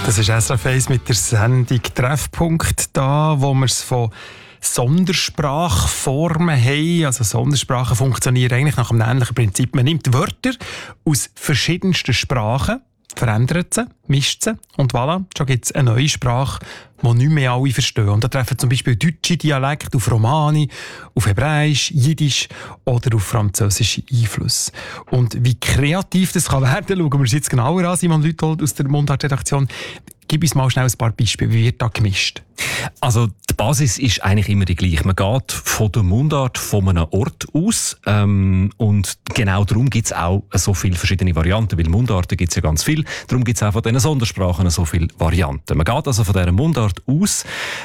Das ist SRF 1 mit der Sendung «Treffpunkt» da, wo wir es von Sondersprachformen haben. Also Sondersprachen funktionieren eigentlich nach einem ähnlichen Prinzip. Man nimmt Wörter aus verschiedensten Sprachen, verändert sie, mischt sie und voilà, schon gibt es eine neue Sprache, die nicht mehr alle verstehen. Und da treffen zum Beispiel deutsche Dialekte auf Romani, auf Hebräisch, Jiddisch oder auf französische Einflüsse. Und wie kreativ das kann werden, schauen wir uns jetzt genauer an, Simon Lüthold aus der Mundart-Redaktion. Gib uns mal schnell ein paar Beispiele. Wie wird da gemischt? Also die Basis ist eigentlich immer die gleiche. Man geht von der Mundart von einem Ort aus und genau darum gibt es auch so viele verschiedene Varianten, weil Mundarten gibt es ja ganz viel. Darum gibt es auch von diesen Sondersprachen so viele Varianten. Man geht also von dieser Mundart aus,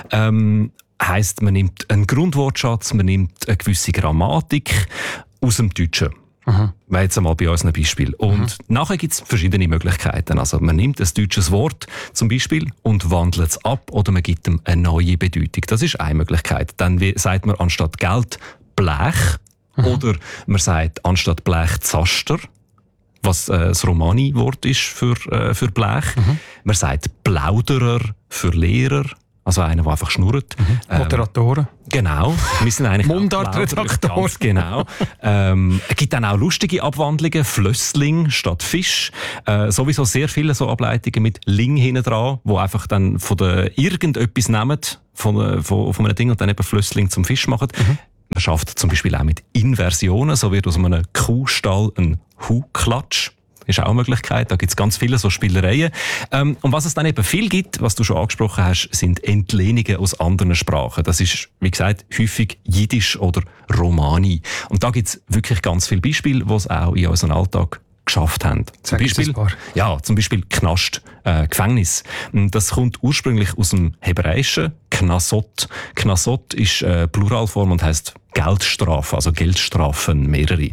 heisst, man nimmt einen Grundwortschatz, man nimmt eine gewisse Grammatik aus dem Deutschen. Wäre jetzt einmal bei uns ein Beispiel. Und nachher gibt es verschiedene Möglichkeiten. Also man nimmt ein deutsches Wort zum Beispiel und wandelt es ab oder man gibt ihm eine neue Bedeutung. Das ist eine Möglichkeit. Dann sagt man anstatt Geld Blech oder man sagt anstatt Blech Zaster, was das Romani-Wort ist für Blech. Man sagt Plauderer für Lehrer. Also einer, der einfach schnurrt. Moderatoren. Genau. Wir sind eigentlich Mundart-Redaktoren. Ganz genau. Es gibt dann auch lustige Abwandlungen. Flössling statt Fisch. Sowieso sehr viele so Ableitungen mit Ling hinten dran, wo einfach dann von der irgendetwas nehmen, von einem Ding und dann eben Flössling zum Fisch machen. Man schafft zum Beispiel auch mit Inversionen. So wird aus einem Kuhstall ein Hu-Klatsch. Ist auch eine Möglichkeit. Da gibt es ganz viele so Spielereien. Und was es dann eben viel gibt, was du schon angesprochen hast, sind Entlehnungen aus anderen Sprachen. Das ist, wie gesagt, häufig Jiddisch oder Romani. Und da gibt es wirklich ganz viele Beispiele, die es auch in unserem Alltag geschafft haben. Zum Beispiel Knast, Gefängnis. Das kommt ursprünglich aus dem Hebräischen, Knasot. Knasot ist Pluralform und heisst Geldstrafe, also Geldstrafen, mehrere.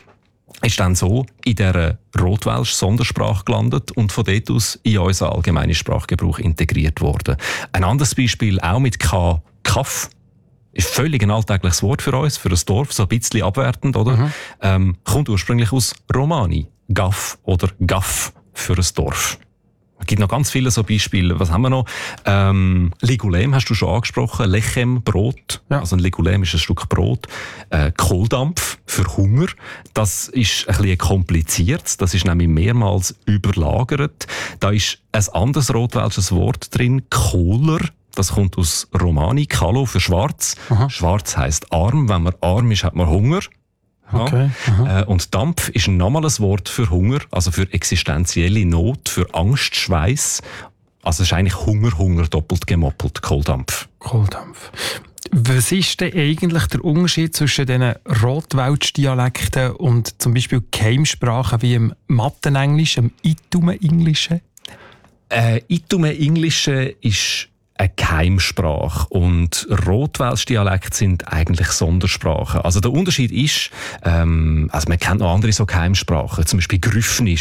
Ist dann so in dieser Rotwelsch-Sondersprache gelandet und von dort aus in unseren allgemeinen Sprachgebrauch integriert worden. Ein anderes Beispiel, auch mit K, Kaff, ist völlig ein alltägliches Wort für uns, für ein Dorf, so ein bisschen abwertend, oder? Kommt ursprünglich aus Romani, Gaff oder Gaff für ein Dorf. Es gibt noch ganz viele so Beispiele. Was haben wir noch? Ligulem hast du schon angesprochen. Lechem, Brot. Ja. Also ein Ligulem ist ein Stück Brot. Kohldampf für Hunger. Das ist ein bisschen kompliziert. Das ist nämlich mehrmals überlagert. Da ist ein anderes rotwelsches Wort drin. Kohler. Das kommt aus Romani. Kalo für schwarz. Schwarz heisst arm. Wenn man arm ist, hat man Hunger. Okay. Und Dampf ist nochmal ein Wort für Hunger, also für existenzielle Not, für Angst, Schweiß. Also es ist eigentlich Hunger, doppelt gemoppelt, Kohldampf. Was ist denn eigentlich der Unterschied zwischen diesen Rotwelsch-Dialekten und zum Beispiel Keimsprachen wie im Mattenenglisch, im Itume-Englischen? Itume-Englische ist eine Keimsprache und Rotwelsch-Dialekte sind eigentlich Sondersprachen. Also der Unterschied ist, also man kennt noch andere so Keimsprachen, zum Beispiel Grüffnisch,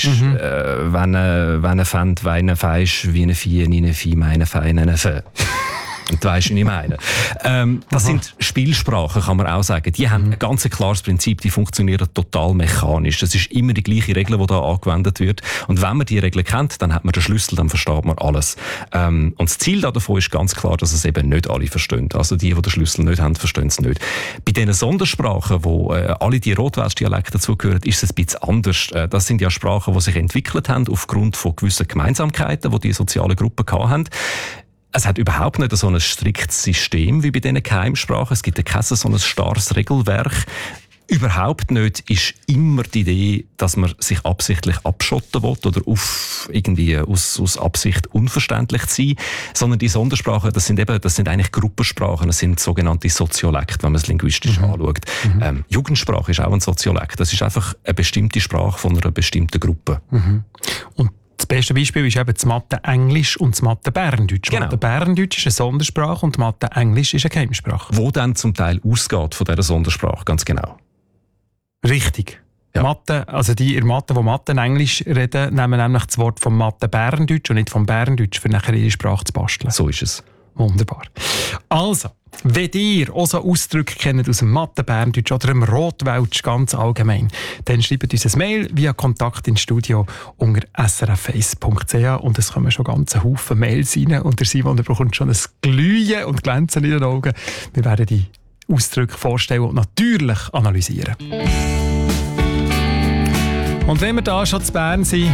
wenn fängt, weine feisch, wie eine Vieh, eine Vieh, meine Feine, eine Fe. Und du weisst, was ich meine. Das sind Spielsprachen, kann man auch sagen. Die haben ein ganz klares Prinzip, die funktionieren total mechanisch. Das ist immer die gleiche Regel, die da angewendet wird. Und wenn man die Regel kennt, dann hat man den Schlüssel, dann versteht man alles. Und das Ziel davon ist ganz klar, dass es eben nicht alle verstehen. Also die den Schlüssel nicht haben, verstehen es nicht. Bei diesen Sondersprachen, wo alle die Rotwelsch-Dialekte dazugehören, ist es ein bisschen anders. Das sind ja Sprachen, die sich entwickelt haben aufgrund von gewissen Gemeinsamkeiten, die sozialen Gruppen hatten. Es hat überhaupt nicht so ein striktes System wie bei diesen Keimsprachen. Es gibt kein so ein starres Regelwerk. Überhaupt nicht ist immer die Idee, dass man sich absichtlich abschotten will oder irgendwie aus Absicht unverständlich zu sein. Sondern die Sondersprachen, das sind eigentlich Gruppensprachen, das sind sogenannte Soziolekte, wenn man es linguistisch anschaut. Jugendsprache ist auch ein Soziolekt. Das ist einfach eine bestimmte Sprache von einer bestimmten Gruppe. Und das beste Beispiel ist eben das Mathe-Englisch und das Mathe-Berndeutsch. Genau. Mathe-Berndeutsch ist eine Sondersprache und Mathe-Englisch ist eine Keimsprache. Wo dann zum Teil ausgeht von dieser Sondersprache, ganz genau. Richtig. Ja. Mathe, also die in Mathe, die Mathe-Englisch reden, nehmen nämlich das Wort vom Mathe-Berndeutsch und nicht vom Berndeutsch, für nachher ihre Sprache zu basteln. So ist es. Wunderbar. Also, wenn ihr auch so Ausdrücke kennt aus dem Mathe-Berndeutsch oder dem Rotwelsch ganz allgemein, dann schreibt uns ein Mail via Kontakt ins Studio unter srf1.ch und es kommen schon ganze Haufen Mails rein und der Simon bekommt schon ein Glühen und Glänzen in den Augen. Wir werden die Ausdrücke vorstellen und natürlich analysieren. Und wenn wir da schon zu Bern sind,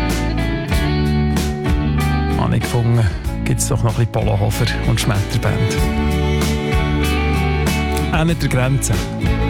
habe ich gefunden, gibt es doch noch ein bisschen Polohofer und Schmetterband. Auch nicht der Grenze.